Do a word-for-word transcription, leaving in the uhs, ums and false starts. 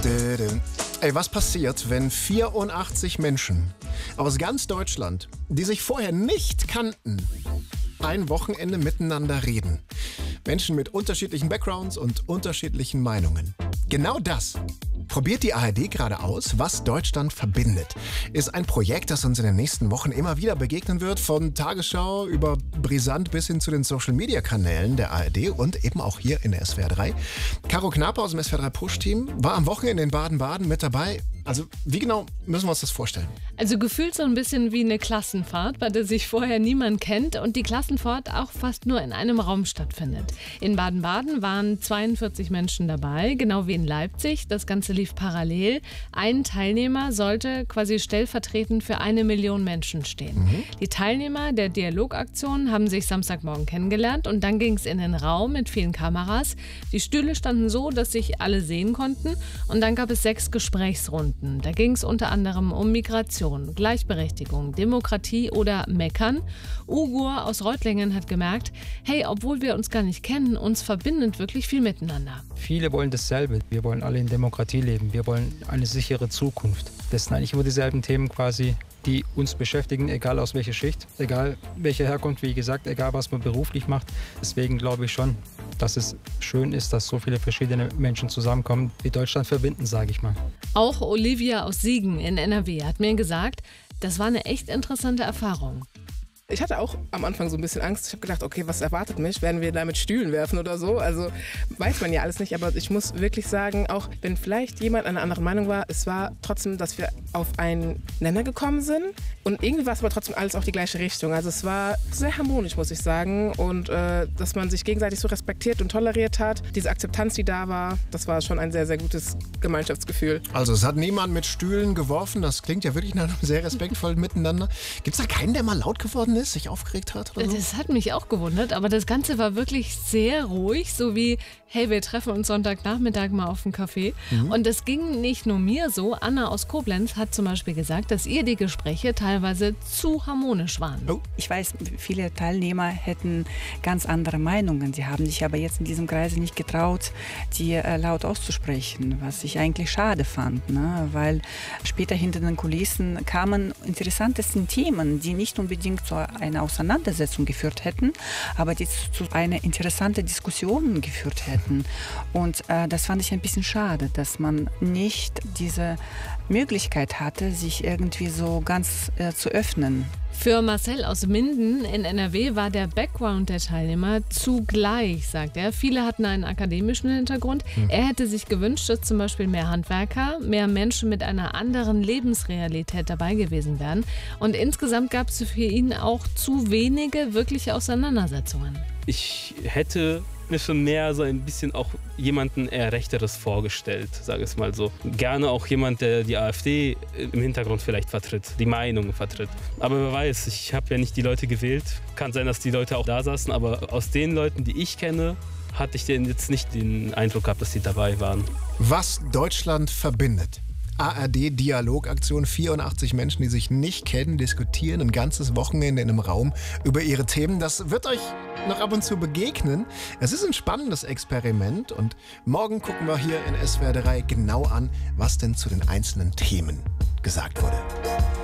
Ey, was passiert, wenn vierundachtzig Menschen aus ganz Deutschland, die sich vorher nicht kannten, ein Wochenende miteinander reden? Menschen mit unterschiedlichen Backgrounds und unterschiedlichen Meinungen. Genau das probiert die A R D gerade aus. Was Deutschland verbindet, ist ein Projekt, das uns in den nächsten Wochen immer wieder begegnen wird. Von Tagesschau über Brisant bis hin zu den Social-Media-Kanälen der A R D und eben auch hier in der S W R drei. Caro Knape aus dem S W R drei Push-Team war am Wochenende in Baden-Baden mit dabei. Also wie genau müssen wir uns das vorstellen? Also gefühlt so ein bisschen wie eine Klassenfahrt, bei der sich vorher niemand kennt und die Klassenfahrt auch fast nur in einem Raum stattfindet. In Baden-Baden waren zweiundvierzig Menschen dabei, genau wie in Leipzig. Das Ganze lief parallel. Ein Teilnehmer sollte quasi stellvertretend für eine Million Menschen stehen. Mhm. Die Teilnehmer der Dialogaktion haben sich Samstagmorgen kennengelernt und dann ging es in den Raum mit vielen Kameras. Die Stühle standen so, dass sich alle sehen konnten und dann gab es sechs Gesprächsrunden. Da ging es unter anderem um Migration, Gleichberechtigung, Demokratie oder Meckern. Ugur aus Reutlingen hat gemerkt, hey, obwohl wir uns gar nicht kennen, uns verbindet wirklich viel miteinander. Viele wollen dasselbe. Wir wollen alle in Demokratie leben. Wir wollen eine sichere Zukunft. Das sind eigentlich immer dieselben Themen quasi, die uns beschäftigen, egal aus welcher Schicht, egal welche Herkunft, wie gesagt, egal was man beruflich macht. Deswegen glaube ich schon, dass es schön ist, dass so viele verschiedene Menschen zusammenkommen, die Deutschland verbinden, sage ich mal. Auch Olivia aus Siegen in N R W hat mir gesagt, das war eine echt interessante Erfahrung. Ich hatte auch am Anfang so ein bisschen Angst. Ich habe gedacht, okay, was erwartet mich? Werden wir da mit Stühlen werfen oder so? Also weiß man ja alles nicht. Aber ich muss wirklich sagen, auch wenn vielleicht jemand einer anderen Meinung war, es war trotzdem, dass wir auf einen Nenner gekommen sind. Und irgendwie war es aber trotzdem alles auch die gleiche Richtung. Also es war sehr harmonisch, muss ich sagen. Und äh, dass man sich gegenseitig so respektiert und toleriert hat. Diese Akzeptanz, die da war, das war schon ein sehr, sehr gutes Gemeinschaftsgefühl. Also es hat niemand mit Stühlen geworfen. Das klingt ja wirklich nach einem sehr respektvollen Miteinander. Gibt es da keinen, der mal laut geworden ist, sich aufgeregt hat? Oder so? Das hat mich auch gewundert, aber das Ganze war wirklich sehr ruhig, so wie, hey, wir treffen uns Sonntagnachmittag mal auf einen Kaffee. Mhm. Und das ging nicht nur mir so. Anna aus Koblenz hat zum Beispiel gesagt, dass ihr die Gespräche teilweise zu harmonisch waren. Oh. Ich weiß, viele Teilnehmer hätten ganz andere Meinungen. Sie haben sich aber jetzt in diesem Kreise nicht getraut, die äh, laut auszusprechen, was ich eigentlich schade fand, ne? Weil später hinter den Kulissen kamen interessantesten Themen, die nicht unbedingt zu einer Auseinandersetzung geführt hätten, aber die zu einer interessanten Diskussion geführt hätten. Und äh, das fand ich ein bisschen schade, dass man nicht diese Möglichkeit hatte, sich irgendwie so ganz äh, zu öffnen. Für Marcel aus Minden in N R W war der Background der Teilnehmer zugleich, sagt er. Viele hatten einen akademischen Hintergrund. Hm. Er hätte sich gewünscht, dass zum Beispiel mehr Handwerker, mehr Menschen mit einer anderen Lebensrealität dabei gewesen wären. Und insgesamt gab es für ihn auch zu wenige wirkliche Auseinandersetzungen. Ich hätte mir schon mehr so ein bisschen auch jemanden eher Rechteres vorgestellt, sage ich es mal so. Gerne auch jemand, der die AfD im Hintergrund vielleicht vertritt, die Meinung vertritt. Aber wer weiß, ich habe ja nicht die Leute gewählt. Kann sein, dass die Leute auch da saßen, aber aus den Leuten, die ich kenne, hatte ich jetzt nicht den Eindruck gehabt, dass sie dabei waren. Was Deutschland verbindet. A R D-Dialogaktion, vierundachtzig Menschen, die sich nicht kennen, diskutieren ein ganzes Wochenende in einem Raum über ihre Themen. Das wird euch noch ab und zu begegnen. Es ist ein spannendes Experiment und morgen gucken wir hier in S W R drei genau an, was denn zu den einzelnen Themen gesagt wurde.